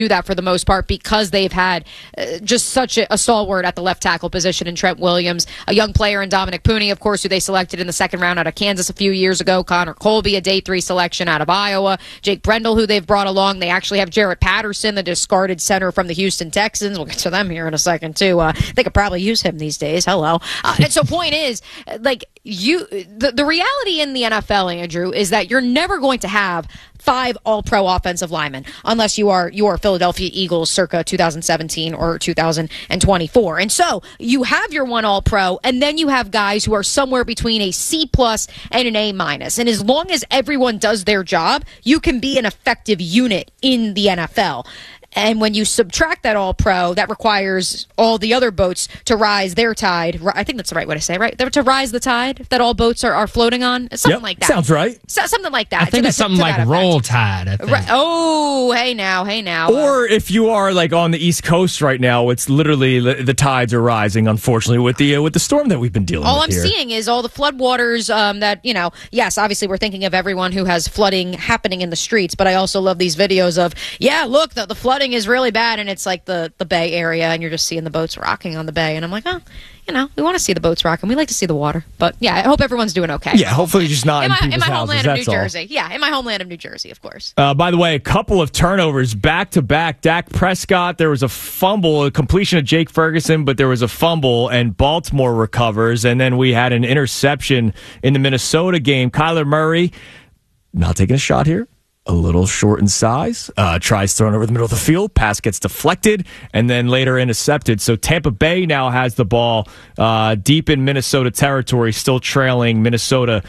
do that for the most part because they've had just such a stalwart at the left tackle position in Trent Williams, a young player in Dominic Pooney, of course, who they selected in the second round out of Kansas a few years ago, Connor Colby, a day 3 selection out of Iowa, Jake Brendel, who they've brought along. They actually have Jarrett Patterson, the discarded center from the Houston Texans. We'll get to them here in a second, too. They could probably use him these days. Hello. And so point is, like, the reality in the NFL, Andrew, is that you're never going to have 5 all-pro offensive linemen unless you are Philadelphia Eagles circa 2017 or 2024. And so you have your 1 all-pro, and then you have guys who are somewhere between a C+ and an A-. And as long as everyone does their job, you can be an effective unit in the NFL. And when you subtract that all-pro, that requires all the other boats to rise their tide. I think that's the right way to say it, right? To rise the tide that all boats are floating on. Something like that. Sounds right. Something like that. I think it's something like roll tide. I think. Right. Oh, hey now. Or if you are like on the East Coast right now, it's literally the tides are rising, unfortunately, with the storm that we've been dealing with. All I'm seeing is all the floodwaters that, yes, obviously we're thinking of everyone who has flooding happening in the streets, but I also love these videos of, look, the flooding is really bad, and it's like the Bay Area, and you're just seeing the boats rocking on the bay, and I'm like, we want to see the boats rocking. We like to see the water. But, yeah, I hope everyone's doing okay. Yeah, hopefully just not in people's houses. In my homeland of New Jersey. All. Yeah, in my homeland of New Jersey, of course. By the way, a couple of turnovers back-to-back. Dak Prescott, there was a fumble, a completion of Jake Ferguson, but there was a fumble, and Baltimore recovers. And then we had an interception in the Minnesota game. Kyler Murray, not taking a shot here. A little short in size, tries throwing over the middle of the field, pass gets deflected, and then later intercepted. So Tampa Bay now has the ball deep in Minnesota territory, still trailing Minnesota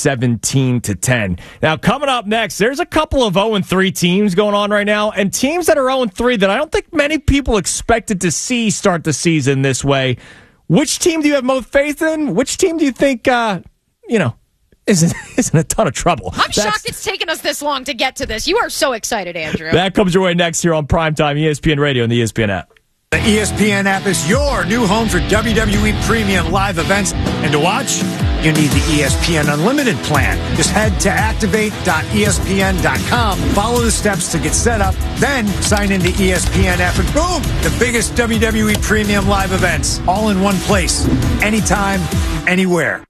17-10. Now, coming up next, there's a couple of 0-3 teams going on right now, and teams that are 0-3 that I don't think many people expected to see start the season this way. Which team do you have most faith in? Which team do you think, isn't a ton of trouble? I'm shocked it's taken us this long to get to this. You are so excited, Andrew. That comes your way next here on Primetime ESPN Radio and the ESPN app. The ESPN app is your new home for WWE Premium live events. And to watch, you need the ESPN Unlimited plan. Just head to activate.espn.com, follow the steps to get set up, then sign into ESPN app, and boom, the biggest WWE Premium live events, all in one place, anytime, anywhere.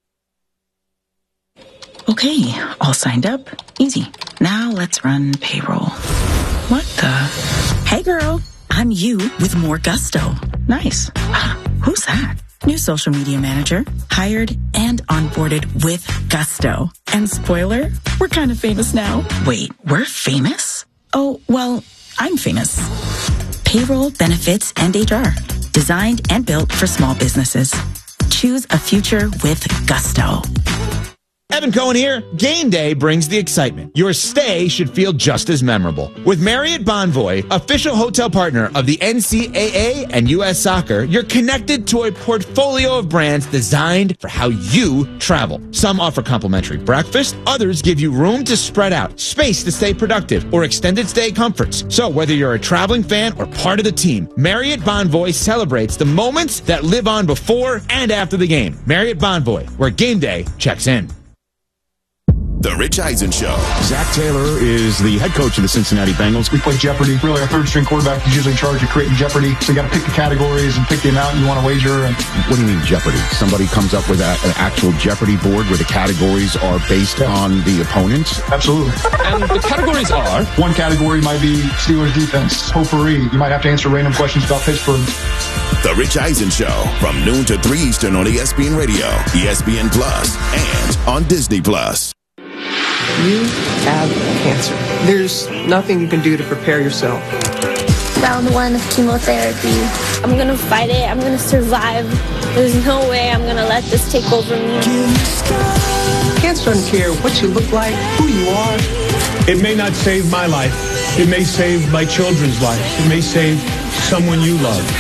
Okay, all signed up. Easy. Now let's run payroll. What the? Hey girl, I'm you with more gusto. Nice. Who's that? New social media manager, hired and onboarded with gusto. And spoiler, we're kind of famous now. Wait, we're famous? Oh, well, I'm famous. Payroll, benefits, and HR. Designed and built for small businesses. Choose a future with gusto. Evan Cohen here. Game day brings the excitement. Your stay should feel just as memorable. With Marriott Bonvoy, official hotel partner of the NCAA and U.S. Soccer, you're connected to a portfolio of brands designed for how you travel. Some offer complimentary breakfast, others give you room to spread out, space to stay productive, or extended stay comforts. So whether you're a traveling fan or part of the team, Marriott Bonvoy celebrates the moments that live on before and after the game. Marriott Bonvoy, where game day checks in. The Rich Eisen Show. Zach Taylor is the head coach of the Cincinnati Bengals. We play Jeopardy. Really, our third-string quarterback is usually in charge of creating Jeopardy. So you got to pick the categories and pick the amount you want to wager. And what do you mean Jeopardy? Somebody comes up with an actual Jeopardy board where the categories are based on the opponents? Absolutely. And the categories are? One category might be Steelers defense. Potpourri. You might have to answer random questions about Pittsburgh. The Rich Eisen Show from noon to 3 Eastern on ESPN Radio, ESPN Plus, and on Disney Plus. You have cancer. There's nothing you can do to prepare yourself. Round 1 of chemotherapy. I'm gonna fight it. I'm gonna survive. There's no way I'm gonna let this take over me. Cancer doesn't care what you look like, who you are. It may not save my life. It may save my children's lives. It may save someone you love.